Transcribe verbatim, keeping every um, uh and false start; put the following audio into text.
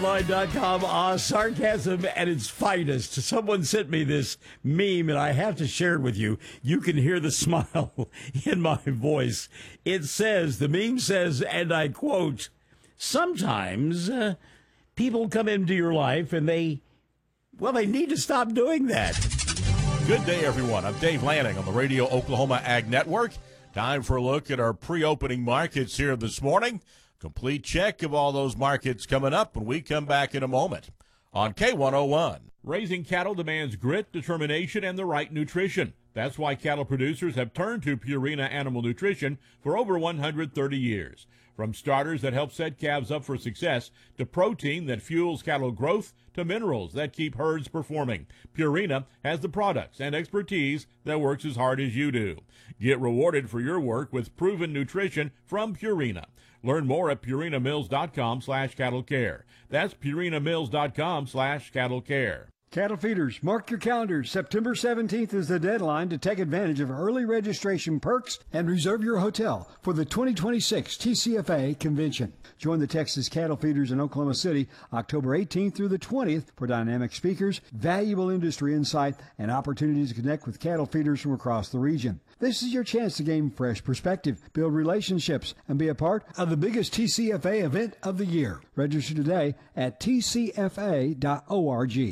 online dot com. Ah, sarcasm at its finest. Someone sent me this meme, and I have to share it with you. You can hear the smile in my voice. It says, the meme says, and I quote, sometimes uh, people come into your life and they, well, they need to stop doing that. Good day, everyone. I'm Dave Lanning on the Radio Oklahoma Ag Network. Time for a look at our pre-opening markets here this morning. Complete check of all those markets coming up when we come back in a moment on K one oh one. Raising cattle demands grit, determination, and the right nutrition. That's why cattle producers have turned to Purina Animal Nutrition for over one hundred thirty years. From starters that help set calves up for success, to protein that fuels cattle growth, to minerals that keep herds performing, Purina has the products and expertise that works as hard as you do. Get rewarded for your work with proven nutrition from Purina. Learn more at purina mills dot com slash cattle care. That's purina mills dot com slash cattle care. Cattle feeders, mark your calendars. September seventeenth is the deadline to take advantage of early registration perks and reserve your hotel for the twenty twenty-six T C F A convention. Join the Texas cattle feeders in Oklahoma City October eighteenth through the twentieth for dynamic speakers, valuable industry insight, and opportunities to connect with cattle feeders from across the region. This is your chance to gain fresh perspective, build relationships, and be a part of the biggest T C F A event of the year. Register today at T C F A dot org.